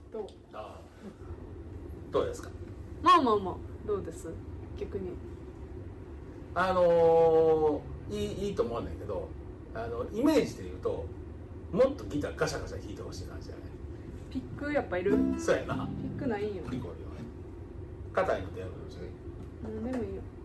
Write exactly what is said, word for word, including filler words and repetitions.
どう？ あどうですか？ まあまあまあどうです？逆にあのー、いいいいと思うんだけど、あのイメージで言うともっとギターガシャガシャ弾いてほしい感じじゃない？ ピックやっぱいる？ そうやな。 ピックないんよ。 ピコリはね。硬いのでやるんですよ。 なんでもいいよ。